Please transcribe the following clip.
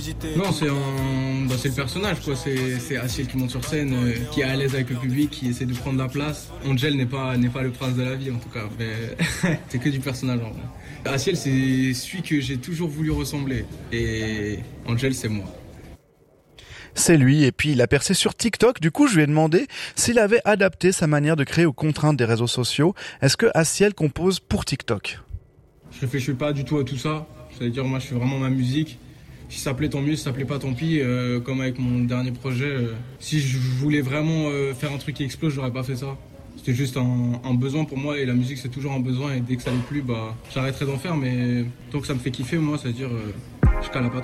Non, c'est le personnage, quoi. C'est Asiel qui monte sur scène, qui est à l'aise avec le public, qui essaie de prendre la place. Angel n'est pas le prince de la vie, en tout cas. Mais c'est que du personnage, en vrai. Asiel, c'est celui que j'ai toujours voulu ressembler. Et Angel, c'est moi. C'est lui, et puis il a percé sur TikTok. Du coup, je lui ai demandé s'il avait adapté sa manière de créer aux contraintes des réseaux sociaux. Est-ce que Asiel compose pour TikTok ? Je réfléchis pas du tout à tout ça. C'est-à-dire, moi, je fais vraiment ma musique. Si ça plaît, tant mieux. Si ça plaît pas, tant pis. Comme avec mon dernier projet. Si je voulais vraiment faire un truc qui explose, j'aurais pas fait ça. C'était juste un besoin pour moi. Et la musique, c'est toujours un besoin. Et dès que ça n'est plus, j'arrêterai d'en faire. Mais tant que ça me fait kiffer, moi, c'est-à-dire, je cale la patte.